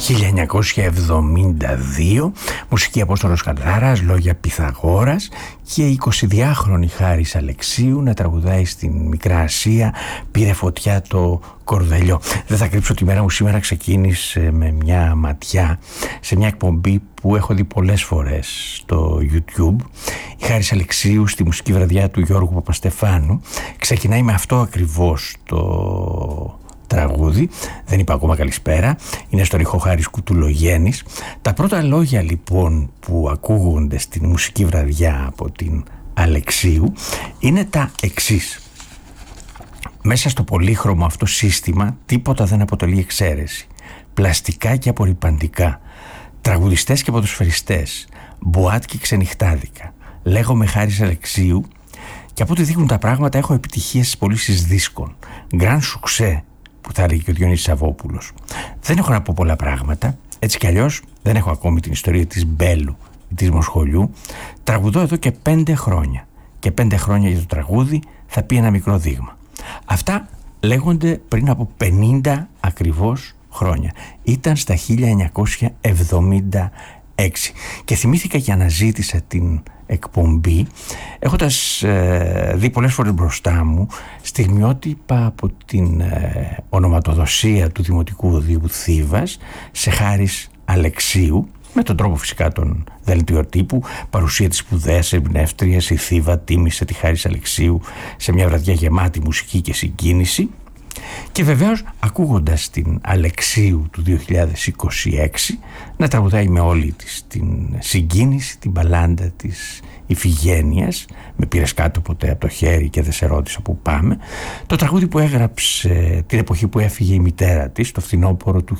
1972, μουσική Απόστολος Κατράρας, λόγια Πυθαγόρας και η 22χρονη Χάρης Αλεξίου να τραγουδάει στην Μικρά Ασία, πήρε φωτιά το κορδελιό. Δεν θα κρύψω ότι η μέρα μου σήμερα ξεκίνησε με μια ματιά σε μια εκπομπή που έχω δει πολλές φορές στο YouTube. Η Χάρης Αλεξίου στη μουσική βραδιά του Γιώργου Παπαστεφάνου ξεκινάει με αυτό ακριβώς το τραγούδι. Δεν είπα ακόμα καλησπέρα. Είναι στο ρηχό Χάρης Κουτουλογέννης. Τα πρώτα λόγια λοιπόν που ακούγονται στην μουσική βραδιά από την Αλεξίου είναι τα εξής: μέσα στο πολύχρωμο αυτό σύστημα τίποτα δεν αποτελεί εξαίρεση. Πλαστικά και απορριπαντικά, τραγουδιστές και ποδοσφαιριστές, μποάτ και ξενυχτάδικα. Λέγομαι Χάρης Αλεξίου και από ό,τι δείχνουν τα πράγματα έχω επιτυχίες στις πωλήσεις δίσκων. Γκραν σουξέ, που θα έλεγε και ο Διονύσης Σαββόπουλος. Δεν έχω να πω πολλά πράγματα, έτσι κι αλλιώς δεν έχω ακόμη την ιστορία της Μπέλου ή της Μοσχολιού. Τραγουδώ εδώ και 5 χρόνια. Και 5 χρόνια για το τραγούδι θα πει ένα μικρό δείγμα. Αυτά λέγονται πριν από 50 ακριβώς χρόνια. Ήταν στα 1976. Και θυμήθηκα και αναζήτησα την εκπομπή έχοντας δει πολλές φορές μπροστά μου στιγμιότυπα από την ονοματοδοσία του Δημοτικού Οδείου Θήβας σε Χάρης Αλεξίου, με τον τρόπο φυσικά των δελτιοτύπου, παρουσία της σπουδαίας εμπνεύστριας. Η Θήβα τίμησε τη Χάρης Αλεξίου σε μια βραδιά γεμάτη μουσική και συγκίνηση. Και βεβαίως ακούγοντας την Αλεξίου του 2026 να τραγουδάει με όλη της την συγκίνηση, την μπαλάντα της Ιφηγένειας, με πήρες κάτω ποτέ από το χέρι και δεν σε ρώτησα που πάμε, το τραγούδι που έγραψε την εποχή που έφυγε η μητέρα της, το φθινόπωρο του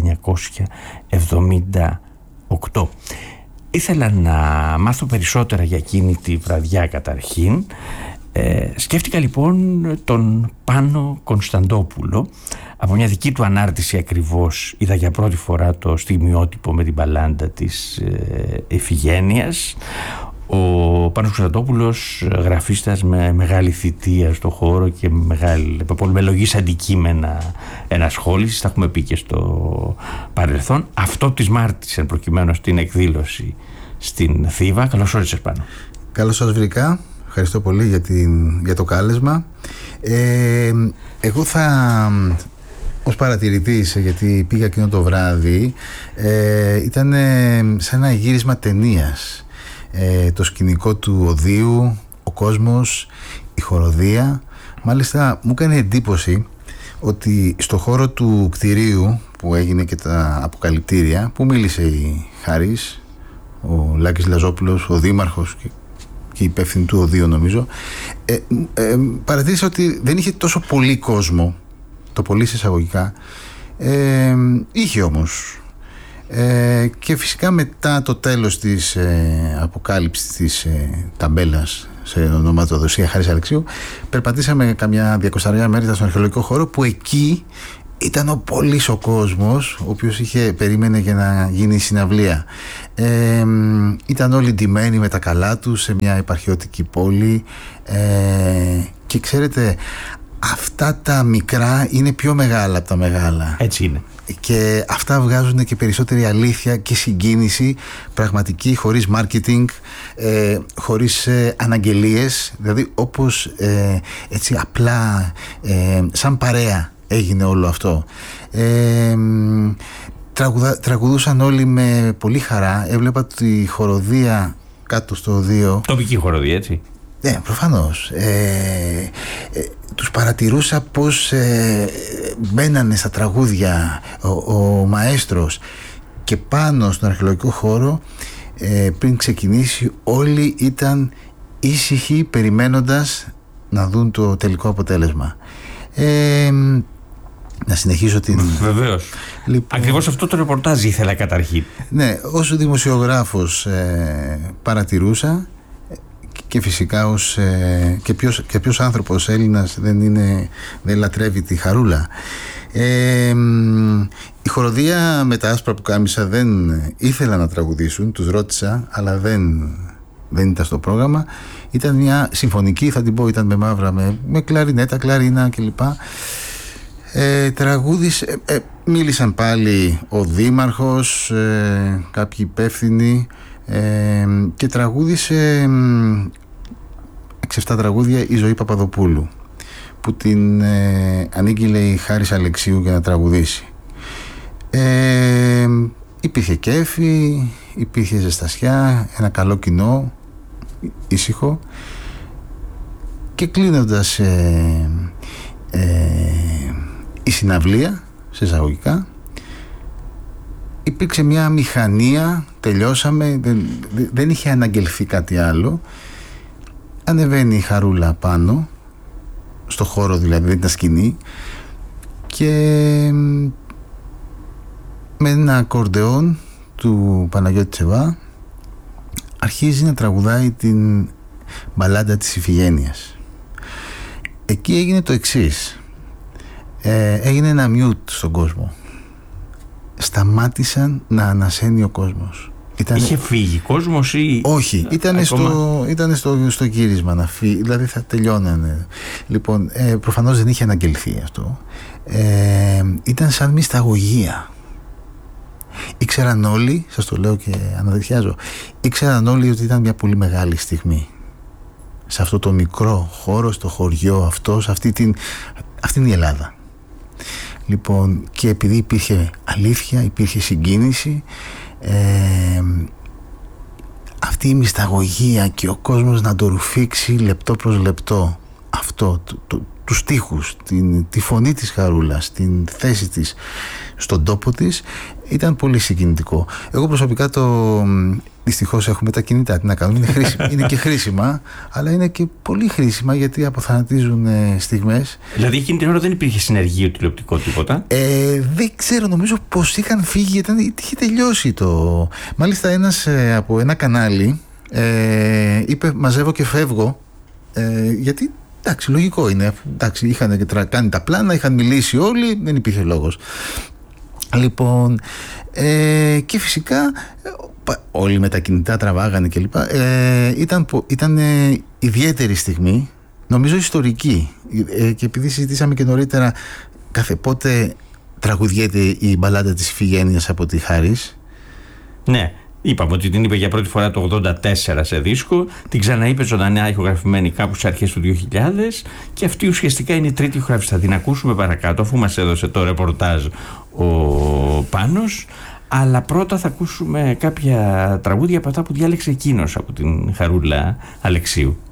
1978. Ήθελα να μάθω περισσότερα για εκείνη τη βραδιά καταρχήν. Σκέφτηκα λοιπόν τον Πάνο Κωνσταντόπουλο. Από μια δική του ανάρτηση ακριβώς είδα για πρώτη φορά το στιγμιότυπο με την μπαλάντα της Ιφηγένειας. Ο Πάνος Κωνσταντόπουλος, γραφίστας με μεγάλη θητεία στο χώρο και με πολυμελογής αντικείμενα ενασχόλησης, τα έχουμε πει και στο παρελθόν. Αυτό της μάρτυσε προκειμένου στην εκδήλωση στην Θήβα. Καλώς όρισες, Πάνο. Καλώς σας βρήκα. Ευχαριστώ πολύ για το κάλεσμα. Εγώ θα, ως παρατηρητής, γιατί πήγα εκείνο το βράδυ, ήταν σε ένα γύρισμα ταινίας. Το σκηνικό του Οδείου, ο κόσμος, η χοροδία. Μάλιστα μου έκανε εντύπωση ότι στο χώρο του κτηρίου που έγινε και τα αποκαλυπτήρια, που μίλησε η Χάρης, ο Λάκης Λαζόπουλος, ο δήμαρχος και υπεύθυνη του Οδείου νομίζω, παρατήρησα ότι δεν είχε τόσο πολύ κόσμο, το πολύ εισαγωγικά, είχε όμως, και φυσικά μετά το τέλος της αποκάλυψης της ταμπέλας σε ονοματοδοσία Χάρης Αλεξίου, περπατήσαμε καμιά 200 μέρη στον αρχαιολογικό χώρο, που εκεί ήταν ο πολύς ο κόσμος, ο οποίος περίμενε για να γίνει η συναυλία. Ήταν όλοι ντυμένοι με τα καλά τους σε μια επαρχιώτικη πόλη, και ξέρετε, αυτά τα μικρά είναι πιο μεγάλα από τα μεγάλα. Έτσι είναι. Και αυτά βγάζουν και περισσότερη αλήθεια και συγκίνηση πραγματική, χωρίς marketing, χωρίς αναγγελίες, δηλαδή όπως έτσι απλά σαν παρέα έγινε όλο αυτό. Τραγουδούσαν όλοι με πολύ χαρά. Έβλεπα τη χοροδία κάτω στο Οδείο. Τοπική χοροδία, έτσι. Ναι, προφανώς. Τους παρατηρούσα πως μπαίνανε στα τραγούδια ο μαέστρος, και πάνω στον αρχαιολογικό χώρο, πριν ξεκινήσει, όλοι ήταν ήσυχοι περιμένοντας να δουν το τελικό αποτέλεσμα. Να συνεχίσω την... Βεβαίως. Λοιπόν, ακριβώς αυτό το ρεπορτάζ ήθελα καταρχήν. Ναι, ως δημοσιογράφος παρατηρούσα, και φυσικά και ποιος άνθρωπος Έλληνας δεν λατρεύει τη χαρούλα. Η χοροδία με τα άσπρα πουκάμισα δεν ήθελα να τραγουδήσουν, τους ρώτησα, αλλά δεν ήταν στο πρόγραμμα. Ήταν μια συμφωνική, θα την πω, ήταν με μαύρα, με κλαρινέτα, κλαρίνα κλπ. Τραγούδισε, μίλησαν πάλι ο δήμαρχος, κάποιοι υπεύθυνοι, και τραγούδισε 6-7 τραγούδια η Ζωή Παπαδοπούλου, που την ανήγγειλε η Χάρης Αλεξίου για να τραγουδήσει. Υπήρχε κέφι, υπήρχε ζεστασιά, ένα καλό κοινό, ήσυχο, και κλείνοντας η συναυλία, σε εισαγωγικά, υπήρξε μια μηχανία, τελειώσαμε, δεν είχε αναγγελθεί κάτι άλλο. Ανεβαίνει η Χαρούλα πάνω, στο χώρο δηλαδή, δεν ήταν σκηνή, και με ένα ακορντεόν του Παναγιώτη Τσεβά αρχίζει να τραγουδάει την μπαλάντα της Ιφηγένειας. Εκεί έγινε το εξής. Έγινε ένα mute στον κόσμο. Σταμάτησαν να ανασένει ο κόσμος. Είχε φύγει κόσμος ή... Όχι, ήταν στο γύρισμα να φύγει, δηλαδή θα τελειώνανε. Λοιπόν, προφανώς δεν είχε αναγγελθεί αυτό. Ήταν σαν μυσταγωγία. Ήξεραν όλοι, σας το λέω και αναδειχιάζω, ήξεραν όλοι ότι ήταν μια πολύ μεγάλη στιγμή. Σε αυτό το μικρό χώρο, στο χωριό αυτό, αυτή είναι η Ελλάδα. Λοιπόν, και επειδή υπήρχε αλήθεια, υπήρχε συγκίνηση, αυτή η μυσταγωγία και ο κόσμος να το ρουφήξει λεπτό προς λεπτό αυτό, τους στίχους, τη φωνή της Χαρούλας, την θέση της στον τόπο της, ήταν πολύ συγκινητικό. Εγώ προσωπικά δυστυχώς έχουμε τα κινητά, τι να κάνουμε, είναι και χρήσιμα, αλλά είναι και πολύ χρήσιμα γιατί αποθανατίζουν στιγμές. Δηλαδή εκείνη την ώρα δεν υπήρχε συνεργείο τηλεοπτικό τίποτα? Δεν ξέρω, νομίζω πως είχαν φύγει, γιατί είχε τελειώσει Μάλιστα ένας από ένα κανάλι είπε μαζεύω και φεύγω, γιατί εντάξει, λογικό είναι, εντάξει, είχαν κάνει τα πλάνα, είχαν μιλήσει όλοι, δεν υπήρχε λόγος. Λοιπόν, και φυσικά όλοι με τα κινητά τραβάγανε κλπ. Ήταν ιδιαίτερη στιγμή, νομίζω ιστορική, και επειδή συζητήσαμε και νωρίτερα κάθε πότε τραγουδιέται η μπαλάντα της Ιφηγένειας από τη Χάρης. Ναι, είπαμε ότι την είπε για πρώτη φορά το 1984 σε δίσκο, την ξαναείπε ζωντανά ηχογραφημένη κάπου στις αρχές του 2000, και αυτή ουσιαστικά είναι η τρίτη ηχογράφηση. Θα την ακούσουμε παρακάτω, αφού μας έδωσε το ρεπορτάζ ο Πάνος, αλλά πρώτα θα ακούσουμε κάποια τραγούδια από αυτά που διάλεξε εκείνος από την Χαρούλα Αλεξίου.